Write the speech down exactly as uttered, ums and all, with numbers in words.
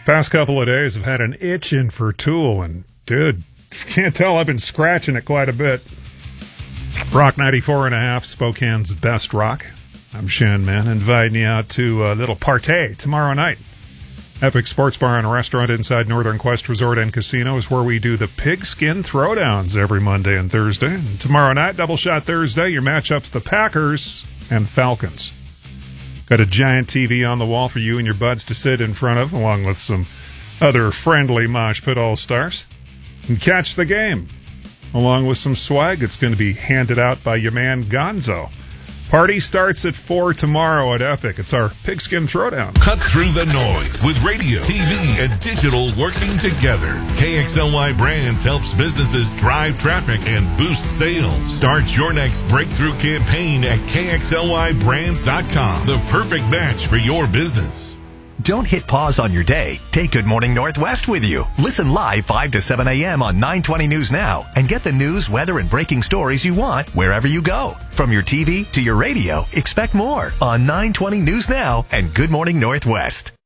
Past couple of days I've had an itching for Tool, and dude, can't tell, I've been scratching it quite a bit. Rock ninety-four and a half, Spokane's best rock. I'm Shan Man, inviting you out to a little party tomorrow night. Epic Sports Bar and Restaurant inside Northern Quest Resort and Casino is where we do the Pigskin Throwdowns every Monday and Thursday. And tomorrow night, Double Shot Thursday, your matchup's the Packers and Falcons. Got a giant T V on the wall for you and your buds to sit in front of, along with some other friendly Mosh Pit All-Stars. And catch the game, along with some swag that's going to be handed out by your man Gonzo. Party starts at four tomorrow at Epic. It's our Pigskin Throwdown. Cut through the noise with radio, T V, and digital working together. K X L Y Brands helps businesses drive traffic and boost sales. Start your next breakthrough campaign at K X L Y brands dot com. The perfect match for your business. Don't hit pause on your day. Take Good Morning Northwest with you. Listen live five to seven a.m. on nine twenty News Now and get the news, weather, and breaking stories you want wherever you go. From your T V to your radio, expect more on nine twenty News Now and Good Morning Northwest.